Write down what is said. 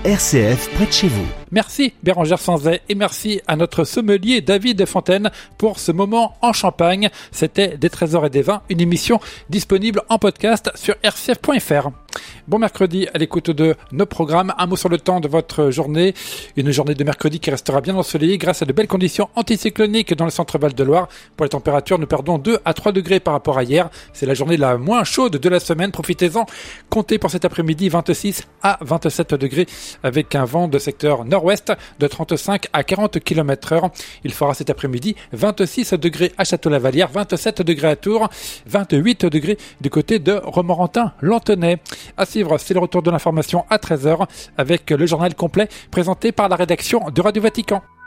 RCF près de chez vous. Merci Bérangère Sanzay et merci à notre sommelier David Fontaine pour ce moment en Champagne. C'était Des Trésors et des Vins, une émission disponible en podcast sur rcf.fr. Bon mercredi à l'écoute de nos programmes. Un mot sur le temps de votre journée. Une journée de mercredi qui restera bien ensoleillée grâce à de belles conditions anticycloniques dans le centre Val de Loire. Pour les températures, nous perdons 2 à 3 degrés par rapport à hier. C'est la journée la moins chaude de la semaine. Profitez-en. Comptez pour cet après-midi 26 à 27 degrés avec un vent de secteur nord-ouest de 35 à 40 km/h. Il fera cet après-midi 26 degrés à Château-Lavalière, 27 degrés à Tours, 28 degrés du côté de Romorantin-Lanthenay. À suivre, c'est le retour de l'information à 13h avec le journal complet présenté par la rédaction de Radio Vatican.